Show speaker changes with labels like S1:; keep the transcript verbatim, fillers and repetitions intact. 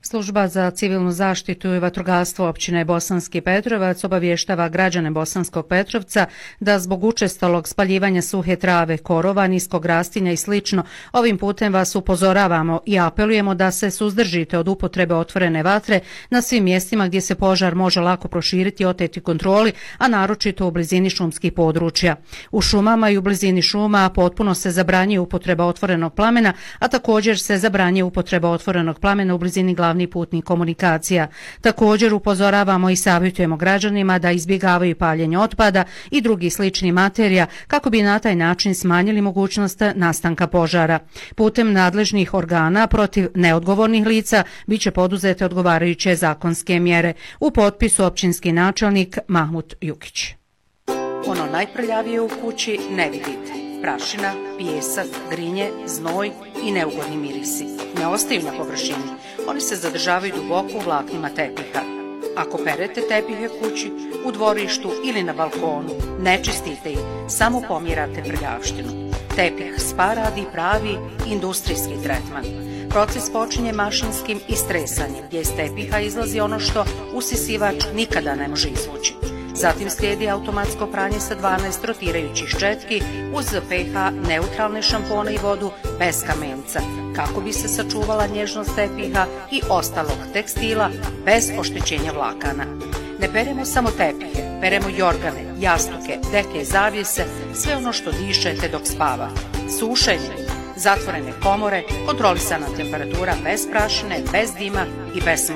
S1: Služba za civilnu zaštitu i vatrogastvo općine Bosanski Petrovac obavještava građane Bosanskog Petrovca da zbog učestalog spaljivanja suhe trave, korova, niskog rastinja i slično, ovim putem vas upozoravamo i apelujemo da se suzdržite od upotrebe otvorene vatre na svim mjestima gdje se požar može lako proširiti i oteti kontroli, a naročito u blizini šumskih područja. U šumama i u blizini šuma potpuno se zabranjuje upotreba otvorenog plamena, a također se zabranjuje upotreba otvorenog plamena u blizini glavnih putnih komunikacija. Također upozoravamo i savjetujemo građanima da izbjegavaju paljenje otpada i drugih sličnih materija kako bi na taj način smanjili mogućnost nastanka požara. Putem nadležnih organa protiv neodgovornih lica biće poduzete odgovarajuće zakonske mjere. U potpisu općinski načelnik Mahmut Jukić. Ono najprljavije u kući ne vidite. Prašina, pijesak, grinje, znoj i neugodni mirisi. Ne ostaju na površini. Oni se zadržavaju duboko u vlaknima tepiha. Ako perete tepihe kući, u dvorištu ili na balkonu, ne čistite ih, samo pomjerate prljavštinu. Tepih spa radi pravi industrijski tretman. Proces počinje mašinskim istresanjem, gdje iz tepiha izlazi ono što usisivač nikada ne može izvući. Zatim slijedi automatsko pranje sa dvanaest rotirajućih ščetki uz pH neutralne šampone i vodu bez kamenca, kako bi se sačuvala nježnost tepiha i ostalog tekstila bez oštećenja vlakana. Ne peremo samo tepihe, peremo jorgane, jastuke, deke, zavjese, sve ono što dišete dok spava. Sušenje, zatvorene komore, kontrolisana temperatura bez prašine, bez dima i bez smoga.